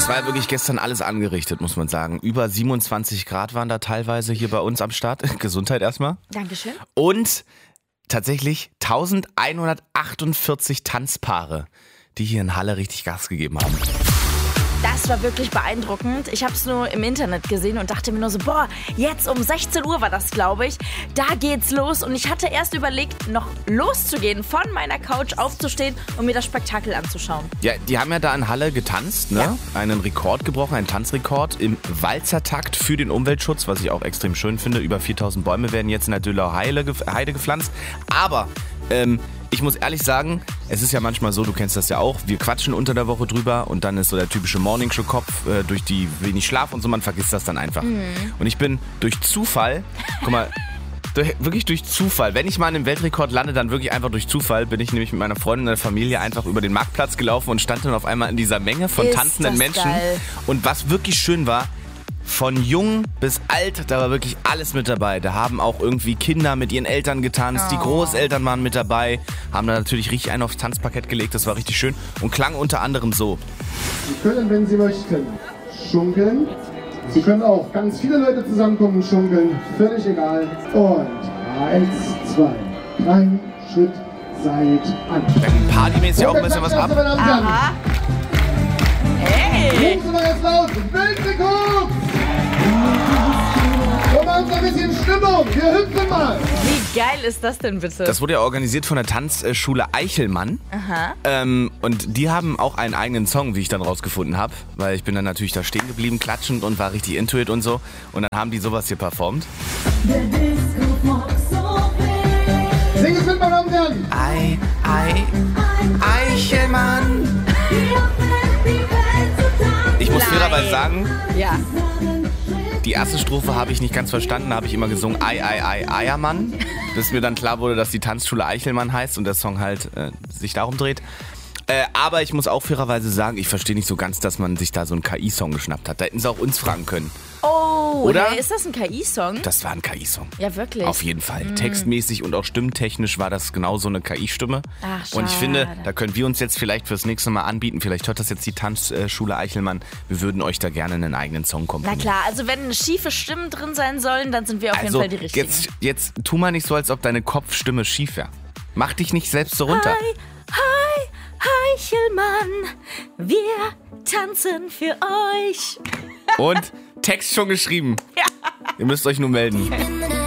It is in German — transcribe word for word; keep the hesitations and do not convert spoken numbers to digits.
war ja wirklich gestern alles angerichtet, muss man sagen. Über siebenundzwanzig Grad waren da teilweise hier bei uns am Start. Gesundheit erstmal. Dankeschön. Und tatsächlich elfhundertachtundvierzig Tanzpaare, die hier in Halle richtig Gas gegeben haben. Das war wirklich beeindruckend. Ich habe es nur im Internet gesehen und dachte mir nur so, boah, jetzt um sechzehn Uhr war das, glaube ich. Da geht's los. Und ich hatte erst überlegt, noch loszugehen, von meiner Couch aufzustehen und mir das Spektakel anzuschauen. Ja, die haben ja da in Halle getanzt, ne? Ja. Einen Rekord gebrochen, einen Tanzrekord im Walzertakt für den Umweltschutz, was ich auch extrem schön finde. Über viertausend Bäume werden jetzt in der Dölauer Heide gepflanzt. Aber ähm, ich muss ehrlich sagen, es ist ja manchmal so, du kennst das ja auch, wir quatschen unter der Woche drüber und dann ist so der typische Morningshow-Kopf äh, durch die wenig Schlaf und so, man vergisst das dann einfach. Mhm. Und ich bin durch Zufall, guck mal, durch, wirklich durch Zufall, wenn ich mal in einem Weltrekord lande, dann wirklich einfach durch Zufall, bin ich nämlich mit meiner Freundin und der Familie einfach über den Marktplatz gelaufen und stand dann auf einmal in dieser Menge von ist tanzenden Menschen. Geil. Und was wirklich schön war, von jung bis alt, da war wirklich alles mit dabei. Da haben auch irgendwie Kinder mit ihren Eltern getanzt, oh. Die Großeltern waren mit dabei, haben da natürlich richtig einen aufs Tanzparkett gelegt, das war richtig schön und klang unter anderem so. Sie können, wenn Sie möchten, schunkeln. Sie können auch ganz viele Leute zusammenkommen und schunkeln, völlig egal. Und eins, zwei, drei, Schritt, Seit, an. Partymäßig auch ein bisschen was ab. Aha. Hey! Rufen wir jetzt laut, wilde Kucks! Komm mal uns ein bisschen Stimmung, wir hüpfen mal! Wie geil ist das denn bitte? Das wurde ja organisiert von der Tanzschule Eichelmann. Aha. Ähm, und die haben auch einen eigenen Song, wie ich dann rausgefunden habe. Weil ich bin dann natürlich da stehen geblieben, klatschend und war richtig into it und so. Und dann haben die sowas hier performt. Sing es mit, meine Damen und Herren! Ei, Ei, Eichelmann! Ich muss fairerweise sagen, ja. Die erste Strophe habe ich nicht ganz verstanden, da habe ich immer gesungen Ei, Ei, Ei, Eiermann. Bis mir dann klar wurde, dass die Tanzschule Eichelmann heißt und der Song halt äh, sich darum dreht. Äh, aber ich muss auch fairerweise sagen, ich verstehe nicht so ganz, dass man sich da so einen K I-Song geschnappt hat. Da hätten sie auch uns fragen können. Oh, oder? Hey, ist das ein K I-Song? Das war ein K I-Song. Ja, wirklich? Auf jeden Fall. Mm. Textmäßig und auch stimmtechnisch war das genau so eine K I-Stimme. Ach, schade. Und ich finde, da können wir uns jetzt vielleicht fürs nächste Mal anbieten. Vielleicht hört das jetzt die Tanzschule Eichelmann. Wir würden euch da gerne einen eigenen Song komponieren. Na klar, also wenn schiefe Stimmen drin sein sollen, dann sind wir auf also, jeden Fall die richtigen. Jetzt, jetzt tu mal nicht so, als ob deine Kopfstimme schief wäre. Mach dich nicht selbst so runter. Hi, hi, Eichelmann, wir tanzen für euch. Und Text schon geschrieben. Ja. Ihr müsst euch nur melden.